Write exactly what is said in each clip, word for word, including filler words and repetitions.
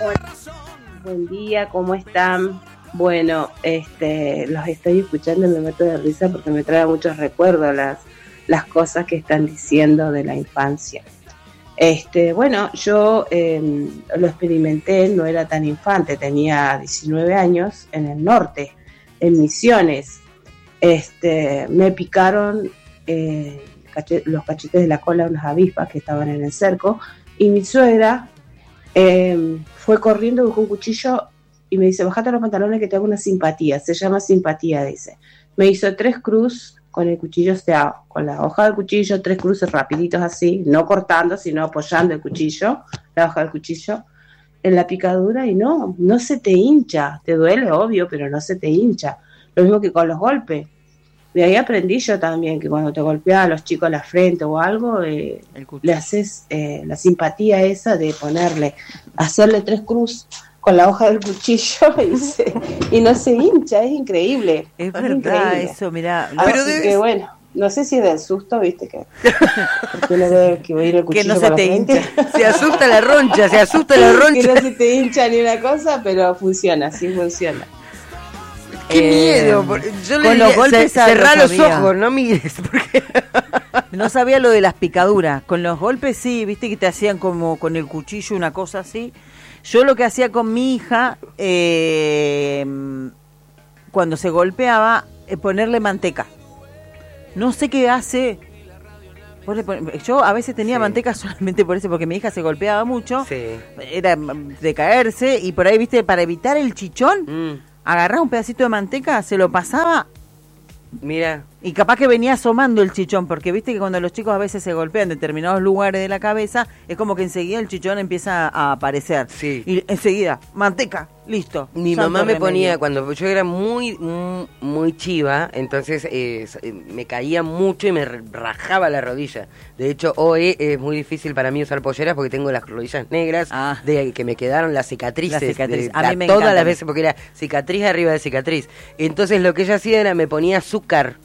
Hola, buen día, ¿cómo están? Bueno, este, los estoy escuchando y me meto de risa porque me trae muchos recuerdos las, las cosas que están diciendo de la infancia. Este, bueno, yo eh, lo experimenté, no era tan infante, tenía diecinueve años en el norte, en Misiones. Este, me picaron eh, cache- los cachetes de la cola unas avispas que estaban en el cerco y mi suegra eh, fue corriendo, buscó un cuchillo y me dice, bajate los pantalones que te hago una simpatía, se llama simpatía, dice. Me hizo tres cruz con el cuchillo, o sea, con la hoja del cuchillo, tres cruces rapiditos así, no cortando, sino apoyando el cuchillo, la hoja del cuchillo, en la picadura y no, no se te hincha, te duele, obvio, pero no se te hincha. Lo mismo que con los golpes. De ahí aprendí yo también que cuando te golpea a los chicos la frente o algo, eh, le haces eh, la simpatía esa de ponerle, hacerle tres cruz con la hoja del cuchillo y, se, y no se hincha, es increíble. Es, es verdad increíble. Eso, mirá. Pero Así debes... que bueno, no sé si es del susto, viste, que porque uno ve que va a ir el cuchillo que no se por te la frente. hincha. Se asusta la roncha, se asusta la roncha. Que no se te hincha ni una cosa, pero funciona, sí funciona. ¡Qué Eh, miedo! Yo le con los diría, golpes ce- a- cerrá lo los sabía. ojos, no mires. Porque... No sabía lo de las picaduras. Con los golpes sí, viste que te hacían como con el cuchillo una cosa así. Yo lo que hacía con mi hija, eh, cuando se golpeaba, eh, ponerle manteca. No sé qué hace. Vos le pon- Yo a veces tenía Sí. manteca solamente por eso, porque mi hija se golpeaba mucho. Sí. Era mm, de caerse y por ahí, viste, para evitar el chichón, Mm, agarraba un pedacito de manteca, se lo pasaba mira. y capaz que venía asomando el chichón, porque viste que cuando los chicos a veces se golpean en determinados lugares de la cabeza, es como que enseguida el chichón empieza a aparecer. Sí. Y enseguida, manteca, listo. Mi santo mamá me remedio. ponía, cuando yo era muy, muy, muy chiva, entonces eh, me caía mucho y me rajaba la rodilla. De hecho, hoy es muy difícil para mí usar polleras porque tengo las rodillas negras, Ah. de que me quedaron las cicatrices. Las cicatrices. de- A mí la- me todas encantan. las veces, porque era cicatriz arriba de cicatriz. Entonces lo que ella hacía era me ponía azúcar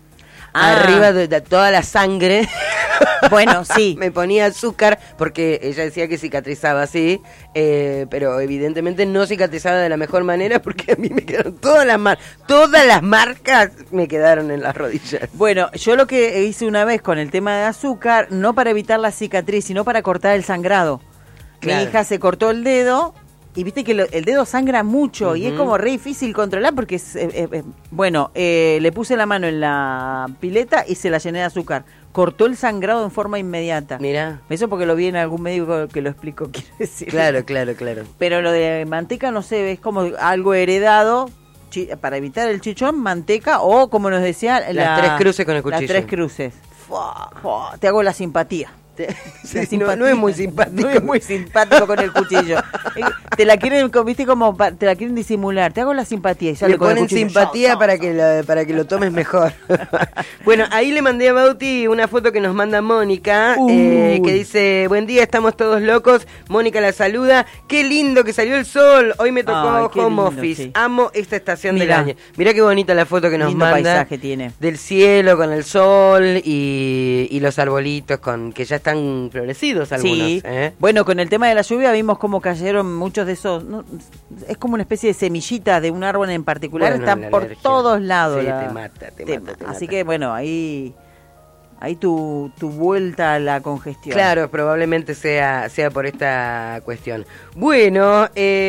Ah. arriba de, de toda la sangre. Bueno, sí. Me ponía azúcar porque ella decía que cicatrizaba así, eh, pero evidentemente no cicatrizaba de la mejor manera porque a mí me quedaron todas las marcas, todas las marcas me quedaron en las rodillas. Bueno, yo lo que hice una vez con el tema de azúcar, no para evitar la cicatriz, sino para cortar el sangrado. Claro. Mi hija se cortó el dedo y viste que lo- el dedo sangra mucho y es Ujú. como re difícil controlar porque, es, eh, eh, eh, bueno, eh, le puse la mano en la pileta y se la llené de azúcar. Cortó el sangrado en forma inmediata. Mira, Eso porque lo vi en algún médico que lo explicó, quiero decir. claro, claro, claro. Pero lo de manteca, no sé, es como algo heredado chi- para evitar el chichón, manteca o como nos decía... Las la- tres cruces con el cuchillo. Las tres cruces. Fua, te hago la simpatía. Sí, La no, simpatía. no es muy simpático. No es muy simpático con el cuchillo. Eh, Te la quieren, co- viste como pa- te la quieren disimular. Te hago la simpatía y sale Le con el ponen cuchillo. simpatía Yo, para yo, que lo, para que lo tomes mejor. Bueno, ahí le mandé a Bauti una foto que nos manda Mónica, Uy. eh, que dice, buen día, estamos todos locos. Mónica la saluda. Qué lindo que salió el sol. Hoy me tocó Ay, qué home lindo, office. sí. Amo esta estación Mirá. del año. Mirá qué bonita la foto que nos lindo manda. paisaje tiene. Del cielo con el sol y, y los arbolitos con que ya están florecidos algunos. Sí, ¿eh? bueno, con el tema de la lluvia vimos cómo cayeron muchos de esos, no, es como una especie de semillita de un árbol en particular, Bueno, están la por alergia. todos lados. Sí, la- te mata, te te- mata, te Así mata. que bueno, ahí, ahí tu, tu vuelta a la congestión. Claro, probablemente sea, sea por esta cuestión. Bueno,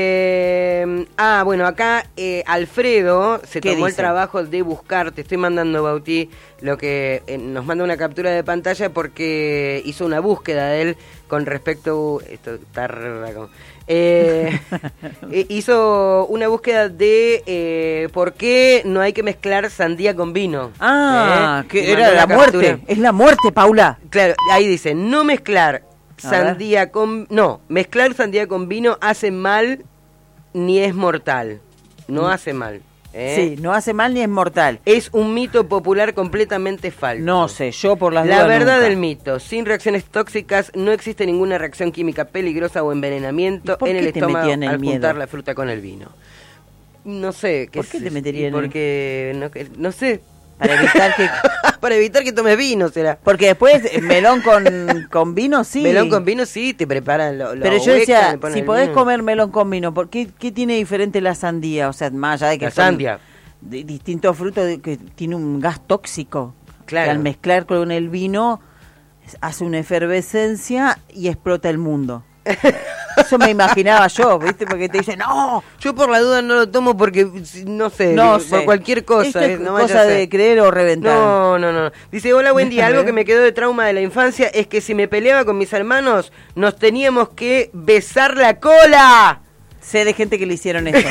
eh, ah, bueno, acá eh, Alfredo se ¿Qué tomó el dice? trabajo de buscar, te estoy mandando, Bauti, lo que eh, nos manda una captura de pantalla porque hizo una búsqueda de él con respecto, esto está raro, eh, eh, hizo una búsqueda de eh, por qué no hay que mezclar sandía con vino. Ah, ¿eh? que Y era mandó la una muerte, captura. es la muerte, Paula. Claro, ahí dice, no mezclar A sandía con... No, mezclar sandía con vino hace mal ni es mortal. No hace mal. ¿eh? Sí, no hace mal ni es mortal. Es un mito popular completamente falso. No sé, yo por las La dudas verdad nunca. del mito, sin reacciones tóxicas no existe ninguna reacción química peligrosa o envenenamiento ¿Y por en el qué te estómago metían el al miedo? juntar la fruta con el vino. No sé. ¿Por qué te meterían el- Porque, no, que- no sé, Para evitar que... Para evitar que tomes vino, será. Porque después, eh, melón con, con vino, sí. Melón con vino, sí, te preparan lo, lo Pero yo huecan, decía, le ponen si el podés vino. comer melón con vino, ¿por qué, qué tiene diferente la sandía? O sea, más allá de que La son sandia. di- distintos frutos de- que tiene un gas tóxico. Claro. Que al mezclar con el vino hace una efervescencia y explota el mundo. Eso me imaginaba yo, ¿viste? Porque te dicen, no, Yo por la duda no lo tomo porque, no sé, no por sé. cualquier cosa. Esto eh, es no vaya cosa a ser. de creer o reventar. No, no, no. Dice, hola, buen día. Algo que me quedó de trauma de la infancia es que si me peleaba con mis hermanos, nos teníamos que besar la cola. Sé de gente que le hicieron eso.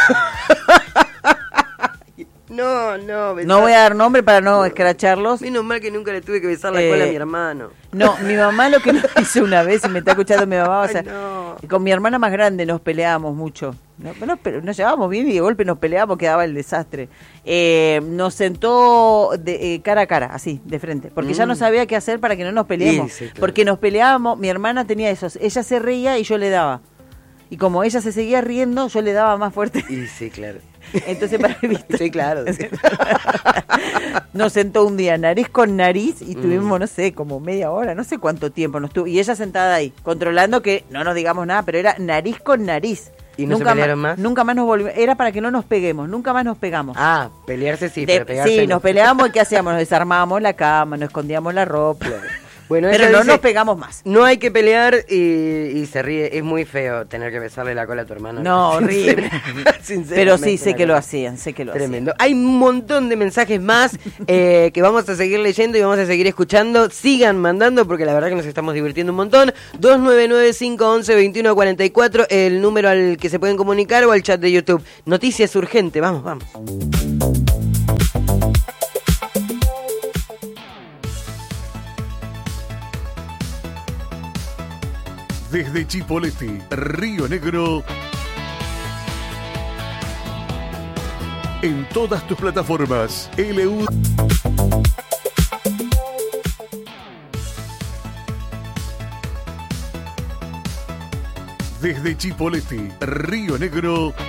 No, no, besar. No voy a dar nombre para no escracharlos. Menos mal que nunca le tuve que besar la Eh, cola a mi hermano. No, mi mamá lo que nos hizo una vez, y me está escuchando mi mamá, o sea, Ay, no. con mi hermana más grande nos peleábamos mucho. No, nos, pe- nos llevábamos bien y de golpe nos peleábamos, quedaba el desastre. Eh, nos sentó de, eh, cara a cara, así, de frente, porque ya no Mm. sabía qué hacer para que no nos peleemos. Sí, sí, claro. Porque nos peleábamos, mi hermana tenía eso, ella se reía y yo le daba. Y como ella se seguía riendo, yo le daba más fuerte. Y sí, claro. Entonces, para evitar... Sí, claro. sí. Nos sentó un día nariz con nariz y Mm. tuvimos, no sé, como media hora, no sé cuánto tiempo nos tuvo. Y ella sentada ahí, controlando que no nos digamos nada, pero era nariz con nariz. ¿Y no se nunca pelearon más? Nunca más nos volvimos. Era para que no nos peguemos, nunca más nos pegamos. Ah, pelearse sí, De- pero pegarse sí, no. nos peleábamos y ¿qué hacíamos? Nos desarmábamos la cama, nos escondíamos la ropa. Bueno, pero ella no dice, nos pegamos más. no hay que pelear y, y se ríe. Es muy feo tener que besarle la cola a tu hermano. No, horrible. Sinceramente, Pero sí, sé una que lo cosa hacían, sé que lo Tremendo. Hay un montón de mensajes más eh, que vamos a seguir leyendo y vamos a seguir escuchando. Sigan mandando porque la verdad que nos estamos divirtiendo un montón. dos nueve nueve cinco once veintiuno cuarenta y cuatro, el número al que se pueden comunicar, o al chat de YouTube. Noticias urgentes, vamos, vamos. Desde Chipoleti, Río Negro, en todas tus plataformas, L U. Desde Chipoleti, Río Negro.